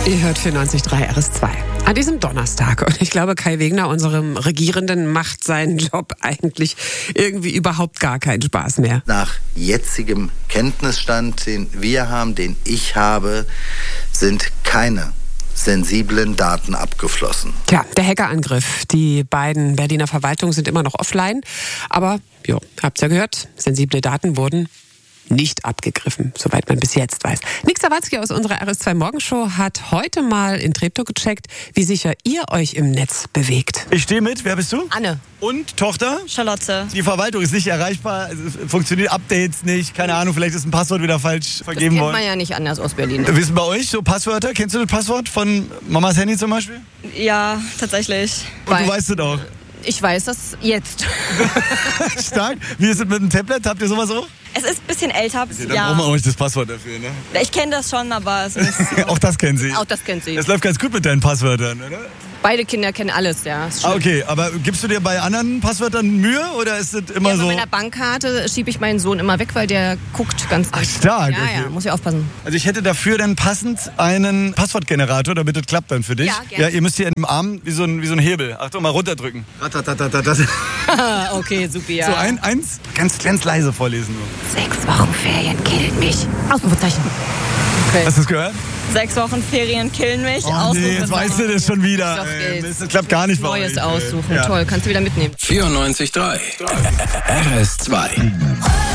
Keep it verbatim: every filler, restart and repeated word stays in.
Ihr hört vierundneunzig Komma drei R S zwei. An diesem Donnerstag. Und ich glaube, Kai Wegner, unserem Regierenden, macht seinen Job eigentlich irgendwie überhaupt gar keinen Spaß mehr. Nach jetzigem Kenntnisstand, den wir haben, den ich habe, sind keine sensiblen Daten abgeflossen. Tja, der Hackerangriff. Die beiden Berliner Verwaltungen sind immer noch offline. Aber, jo, habt's ja gehört, sensible Daten wurden nicht abgegriffen, soweit man bis jetzt weiß. Nick Sawatzki aus unserer R S zwei Morgenshow hat heute mal in Treptow gecheckt, wie sicher ihr euch im Netz bewegt. Ich stehe mit. Wer bist du? Anne. Und Tochter? Charlotte. Die Verwaltung ist nicht erreichbar, es funktioniert Updates nicht, keine Ahnung, vielleicht ist ein Passwort wieder falsch vergeben Das worden. kennt man ja nicht anders aus Berlin. Wissen bei euch so Passwörter? Kennst du das Passwort von Mamas Handy zum Beispiel? Ja, tatsächlich. Und Weil- du weißt es auch. Ich weiß das jetzt. Stark. Wie ist es mit dem Tablet? Habt ihr sowas auch? Es ist ein bisschen älter. Ja, dann Ja, brauchen wir auch nicht das Passwort dafür, ne? ich kenne das schon, aber es ist Auch das kennen sie. Auch das kennt sie. Das läuft ganz gut mit deinen Passwörtern, oder? Beide Kinder kennen alles, ja. Ist Ah, schlimm. okay, aber gibst du dir bei anderen Passwörtern Mühe oder ist es immer Ja, bei so? meiner Bankkarte schiebe ich meinen Sohn immer weg, weil der guckt ganz Ach, stark. Ja, okay. ja, muss ich aufpassen. Also ich hätte dafür dann passend einen Passwortgenerator, damit es klappt dann für dich. Ja, gerne. Ja, ihr müsst hier im Arm wie so ein, wie so ein Hebel. Achtung, mal runterdrücken. Ratatatatat. Ah, okay, super, ja. So, ein, eins, ganz, ganz leise vorlesen nur. Sechs Wochen Ferien killen mich. Ausrufezeichen. Okay. Hast du es gehört? sechs Wochen Ferien killen mich. Oh nee, jetzt weißt du das schon wieder. Doch, Äh, geht's. Das klappt gar nicht bei Neues euch. aussuchen. Ja. Toll, kannst du wieder mitnehmen. vierundneunzig Komma drei R S zwei.